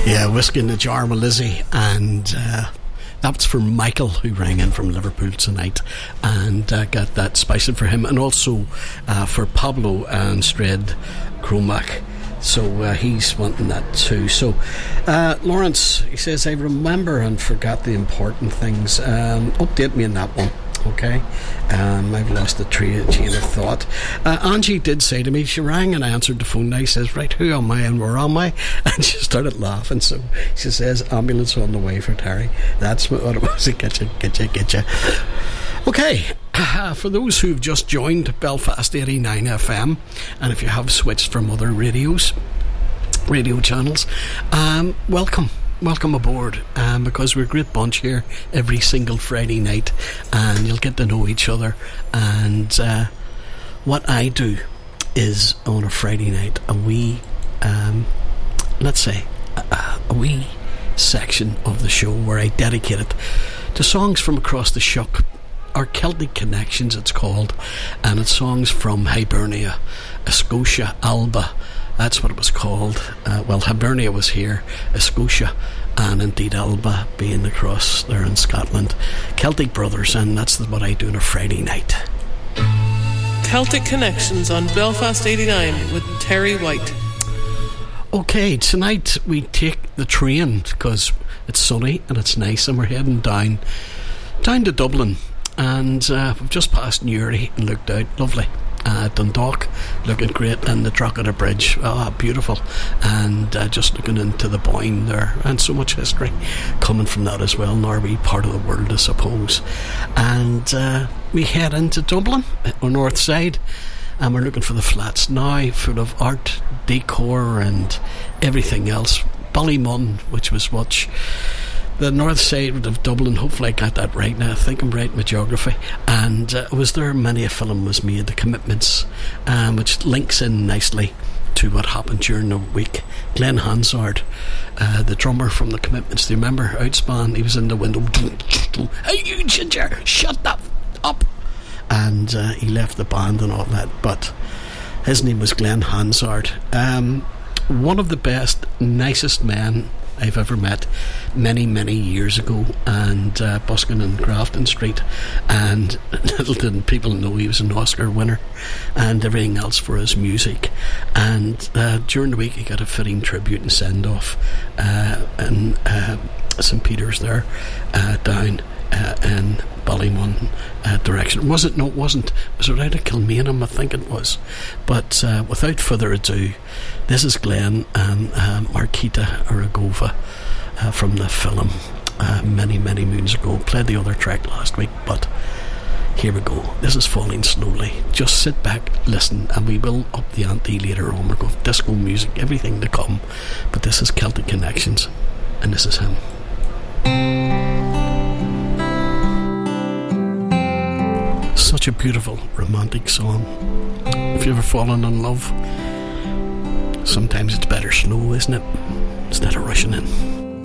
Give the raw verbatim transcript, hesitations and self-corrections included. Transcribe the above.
Yeah, Whiskey in the Jar with Lizzie, and uh, that's for Michael, who rang in from Liverpool tonight and uh, got that spiced for him, and also uh, for Pablo and Stred Cromack. So uh, he's wanting that too. So uh, Lawrence, he says, I remember and forgot the important things. Um, update me on that one. Okay, um, I've lost the train of thought. uh, Angie did say to me, she rang and I answered the phone. Now she says, right, who am I and where am I? And she started laughing. So she says, ambulance on the way for Terry. That's what it was. Get you, get you, get you. Okay, uh, for those who've just joined Belfast eighty-nine F M, and if you have switched from other radios radio channels, um, welcome Welcome aboard, um, because we're a great bunch here every single Friday night, and you'll get to know each other. And uh, what I do is, on a Friday night, a wee, um, let's say, a, a wee section of the show where I dedicate it to songs from across the Shuck, or Celtic Connections it's called, and it's songs from Hibernia, Scotia, Alba. That's what it was called. Uh, well, Hibernia was here, Scotia, and indeed Alba being across there in Scotland. Celtic Brothers, and that's what I do on a Friday night. Celtic Connections on Belfast eighty-nine with Terry White. Okay, tonight we take the train because it's sunny and it's nice, and we're heading down down to Dublin, and uh, we've just passed Newry and looked out. Lovely. Uh, Dundalk, looking great, and the Drogheda Bridge, ah, oh, beautiful, and uh, just looking into the Boyne there, and so much history coming from that as well. Norby, part of the world, I suppose. And uh, we head into Dublin on north side, and we're looking for the flats now, full of art, decor, and everything else. Ballymun, which was what the north side of Dublin, hopefully I got that right now, I think I'm right in my geography, and uh, was there many a film was made, The Commitments, um, which links in nicely to what happened during the week. Glenn Hansard, uh, the drummer from The Commitments, do you remember Outspan? He was in the window, hey you ginger, shut that up, and uh, he left the band and all that, but his name was Glenn Hansard. Um, one of the best, nicest men I've ever met, many many years ago, and uh, busking in Grafton Street, and little did people know he was an Oscar winner and everything else for his music. And uh, during the week he got a fitting tribute and send off uh, in uh, St Peter's there, uh, down uh, in Ballymun uh, direction. Was it? No, it wasn't. Was it out of Kilmainham? I think it was. But uh, without further ado, this is Glenn and uh, Markita Aragova uh, from the film uh, many, many moons ago. Played the other track last week, but here we go. This is Falling Slowly. Just sit back, listen, and we will up the ante later on. We're going to disco music, everything to come. But this is Celtic Connections, and this is him. Such a beautiful romantic song. If you've ever fallen in love, sometimes it's better slow, isn't it, instead of rushing in.